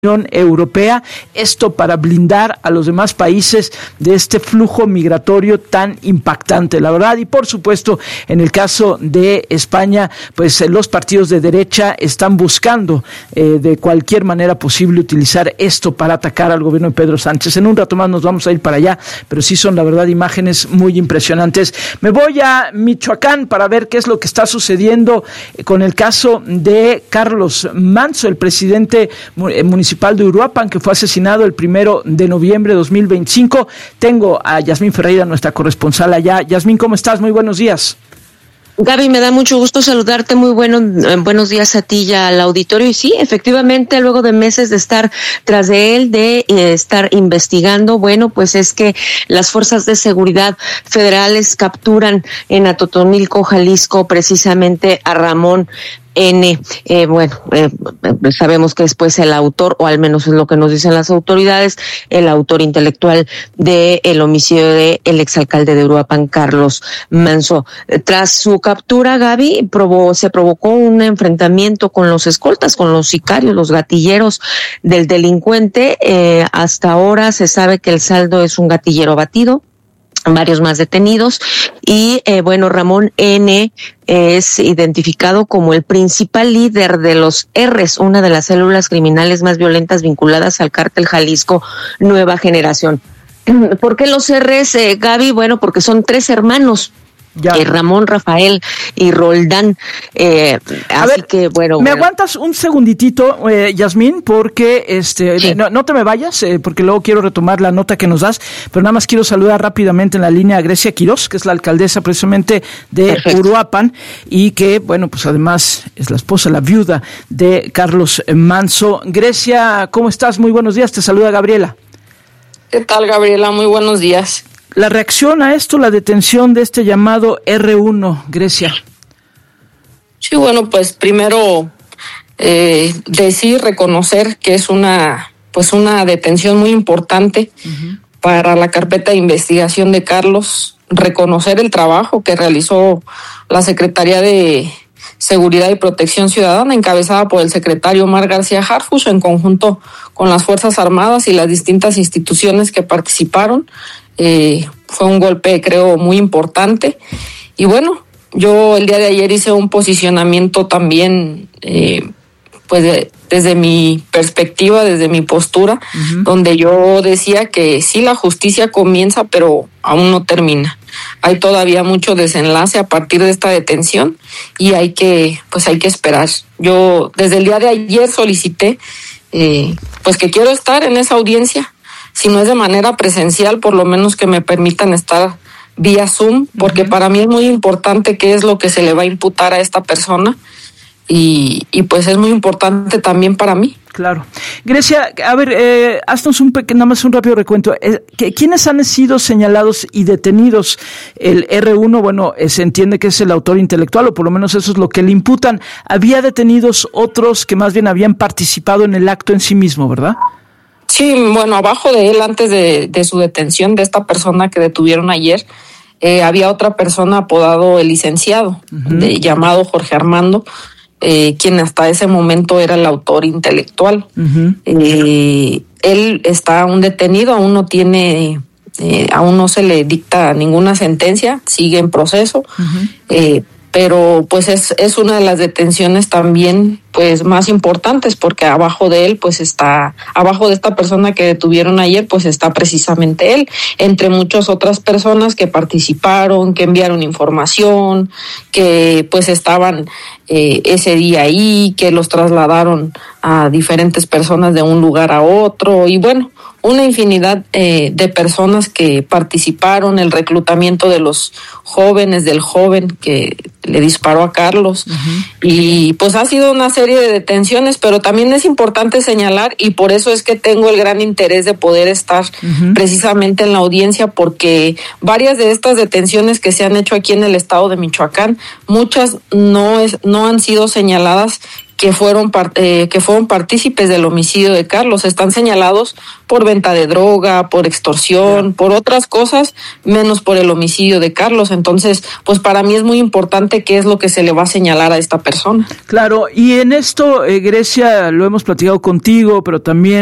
Unión Europea, esto para blindar a los demás países de este flujo migratorio tan impactante, la verdad. Y por supuesto, en el caso de España, pues los partidos de derecha están buscando de cualquier manera posible utilizar esto para atacar al gobierno de Pedro Sánchez. En un rato más nos vamos a ir para allá, pero sí son, la verdad, imágenes muy impresionantes. Me voy a Michoacán para ver qué es lo que está sucediendo con el caso de Carlos Manso, el presidente municipal de Uruapan, que fue asesinado el 1 de noviembre de 2025. Tengo a Yasmín Ferreira, nuestra corresponsal allá. Yasmín, ¿cómo estás? Muy buenos días. Gaby, me da mucho gusto saludarte, buenos días a ti y al auditorio. Y sí, efectivamente, luego de meses de estar tras de él, de estar investigando, bueno, pues es que las fuerzas de seguridad federales capturan en Atotonilco, Jalisco, precisamente a Ramón N. Sabemos que después el autor, o al menos es lo que nos dicen las autoridades, el autor intelectual de el homicidio de el exalcalde de Uruapan, Carlos Manso. Tras su captura, Gaby, se provocó un enfrentamiento con los escoltas, con los sicarios, los gatilleros del delincuente. Hasta ahora se sabe que el saldo es un gatillero abatido, varios más detenidos, y Ramón N. es identificado como el principal líder de los R's, una de las células criminales más violentas vinculadas al cártel Jalisco Nueva Generación. ¿Por qué los R's, Gaby? Bueno, porque son 3 hermanos. Ramón, Rafael y Roldán. ¿Me aguantas un segunditito, Yasmín? Porque sí. No te me vayas, porque luego quiero retomar la nota que nos das, pero nada más quiero saludar rápidamente en la línea a Grecia Quirós, que es la alcaldesa precisamente de Uruapan, y que, pues además es la esposa, la viuda de Carlos Manso. Grecia, ¿cómo estás? Muy buenos días, te saluda Gabriela. ¿Qué tal, Gabriela? Muy buenos días. La reacción a esto, la detención de este llamado R1, Grecia. Sí, pues primero reconocer que es una detención muy importante para la carpeta de investigación de Carlos, reconocer el trabajo que realizó la Secretaría de Seguridad y Protección Ciudadana, encabezada por el secretario Omar García Harfuch, en conjunto con las Fuerzas Armadas y las distintas instituciones que participaron. Fue un golpe, creo, muy importante. Y yo el día de ayer hice un posicionamiento también, desde mi perspectiva, desde mi postura, donde yo decía que sí, la justicia comienza, pero aún no termina. Hay todavía mucho desenlace a partir de esta detención y hay que esperar. Yo desde el día de ayer solicité, que quiero estar en esa audiencia. Si no es de manera presencial, por lo menos que me permitan estar vía Zoom, porque para mí es muy importante qué es lo que se le va a imputar a esta persona y es muy importante también para mí. Claro. Grecia, a ver, haznos nada más un rápido recuento. ¿Quiénes han sido señalados y detenidos? El R1, se entiende que es el autor intelectual, o por lo menos eso es lo que le imputan. Había detenidos otros que más bien habían participado en el acto en sí mismo, ¿verdad? Sí, abajo de él, antes de su detención, de esta persona que detuvieron ayer, había otra persona apodado el licenciado, llamado Jorge Armando, quien hasta ese momento era el autor intelectual. Él está aún detenido, aún no se le dicta ninguna sentencia, sigue en proceso. Pero es una de las detenciones también más importantes, porque abajo de él abajo de esta persona que detuvieron ayer está precisamente él, entre muchas otras personas que participaron, que enviaron información, que estaban ese día ahí, que los trasladaron a diferentes personas de un lugar a otro y una infinidad de personas que participaron, el reclutamiento de los jóvenes, del joven que le disparó a Carlos. Y ha sido una serie de detenciones, pero también es importante señalar, y por eso es que tengo el gran interés de poder estar precisamente en la audiencia, porque varias de estas detenciones que se han hecho aquí en el estado de Michoacán, muchas no han sido señaladas que fueron partícipes del homicidio de Carlos. Están señalados por venta de droga, por extorsión, por otras cosas, menos por el homicidio de Carlos. Entonces, pues para mí es muy importante qué es lo que se le va a señalar a esta persona. Claro, y en esto, Grecia, lo hemos platicado contigo, pero también